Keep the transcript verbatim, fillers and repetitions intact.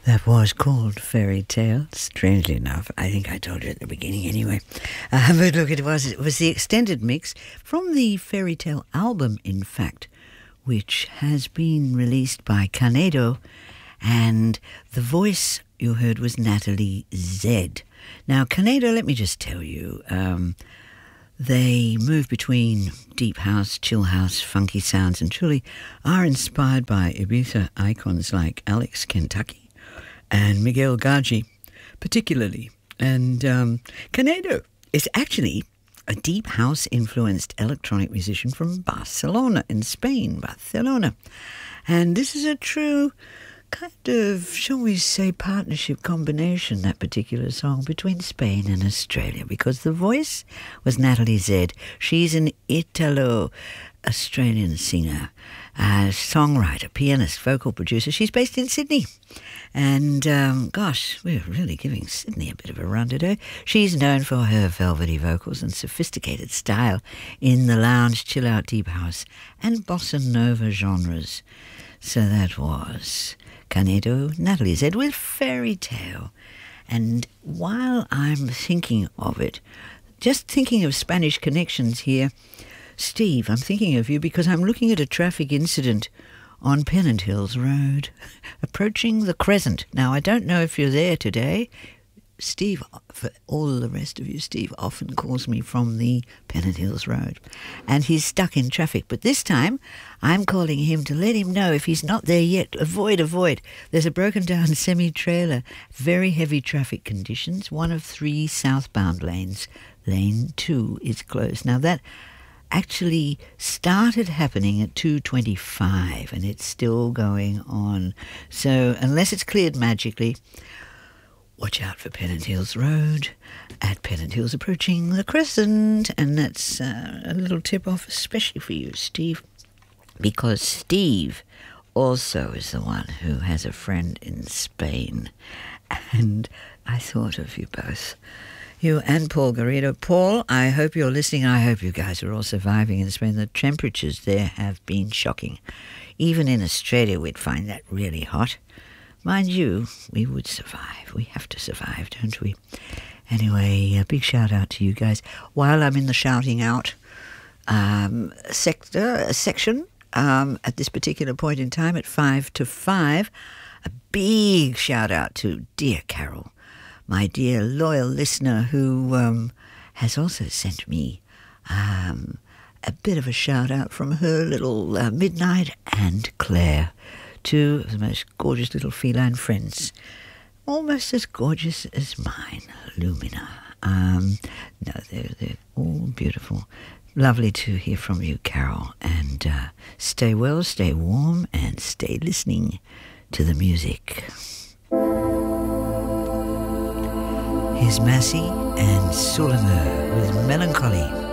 That was called Fairy Tale. Strangely enough, I think I told you at the beginning anyway. Uh, but look, it was it was the extended mix from the Fairy Tale album, in fact, which has been released by Canedo, and the voice you heard was Natalie Zed. Now, Canedo, let me just tell you, um, they move between deep house, chill house, funky sounds, and truly are inspired by Ibiza icons like Alex Kentucky and Miguel Gaji, particularly. And um, Canedo is actually a deep house-influenced electronic musician from Barcelona in Spain, Barcelona. And this is a true kind of, shall we say, partnership combination, that particular song, between Spain and Australia, because the voice was Natalie Zed. She's an Italo-Australian singer, a songwriter, pianist, vocal producer. She's based in Sydney. And, um, gosh, we're really giving Sydney a bit of a run today. She's known for her velvety vocals and sophisticated style in the lounge, chill-out, deep house, and bossa nova genres. So that was Canedo, Natalie Zed with Fairy Tale. And while I'm thinking of it, just thinking of Spanish connections here, Steve, I'm thinking of you because I'm looking at a traffic incident on Pennant Hills Road, approaching the Crescent. Now, I don't know if you're there today. Steve, for all the rest of you, Steve often calls me from the Pennant Hills Road, and he's stuck in traffic. But this time, I'm calling him to let him know if he's not there yet. Avoid, avoid. There's a broken down semi-trailer, very heavy traffic conditions, one of three southbound lanes. Lane two is closed. Now, that actually started happening at two twenty-five, and it's still going on. So unless it's cleared magically, watch out for Pennant Hills Road at Pennant Hills approaching the Crescent. And that's uh, a little tip-off especially for you, Steve, because Steve also is the one who has a friend in Spain. And I thought of you both. You and Paul Garrido. Paul, I hope you're listening. I hope you guys are all surviving in Spain. The temperatures there have been shocking. Even in Australia, we'd find that really hot. Mind you, we would survive. We have to survive, don't we? Anyway, a big shout out to you guys. While I'm in the shouting out um, sector, section, um, at this particular point in time at five to five, a big shout out to dear Carol, my dear loyal listener, who um, has also sent me um, a bit of a shout out from her little uh, Midnight and Claire, two of the most gorgeous little feline friends, almost as gorgeous as mine, Lumina. Um, no, they're, they're all beautiful. Lovely to hear from you, Carol. And uh, stay well, stay warm, and stay listening to the music. Here's Massey and Suleiman with Melancholy.